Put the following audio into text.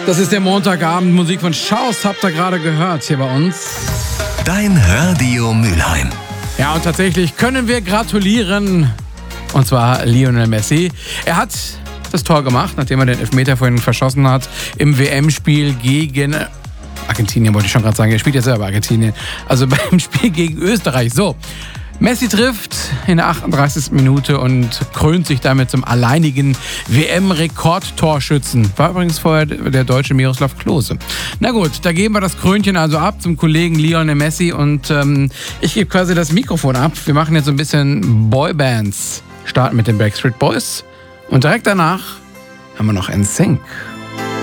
Das ist der Montagabend. Musik von Schaus habt ihr gerade gehört hier bei uns. Dein Radio Mülheim. Ja, und tatsächlich können wir gratulieren. Und zwar Lionel Messi. Er hat das Tor gemacht, nachdem er den Elfmeter vorhin verschossen hat im WM-Spiel gegen Argentinien, wollte ich schon gerade sagen. Er spielt ja selber Argentinien. Also beim Spiel gegen Österreich. So, Messi trifft in der 38. Minute und krönt sich damit zum alleinigen WM-Rekordtorschützen. War übrigens vorher der deutsche Miroslav Klose. Na gut, da geben wir das Krönchen also ab zum Kollegen Lionel Messi und ich gebe quasi das Mikrofon ab. Wir machen jetzt so ein bisschen Boybands. Starten mit den Backstreet Boys und direkt danach haben wir noch NSYNC.